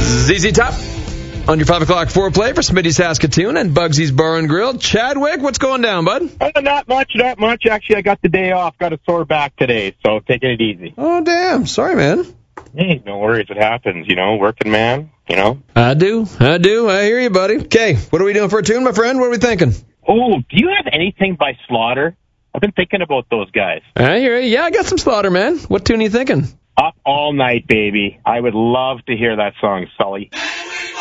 ZZ Top on your 5 o'clock foreplay for Smitty Saskatoon and Bugsy's Bar and Grill. Chadwick, what's going down, bud? Not much. Actually, I got the day off. Got a sore back today, so taking it easy. Oh, damn. Sorry, man. Hey, no worries. It happens, working man, I do. I hear you, buddy. Okay, what are we doing for a tune, my friend? What are we thinking? Oh, do you have anything by Slaughter? I've been thinking about those guys. I hear you. Yeah, I got some Slaughter, man. What tune are you thinking? Up All Night, baby. I would love to hear that song, Sully.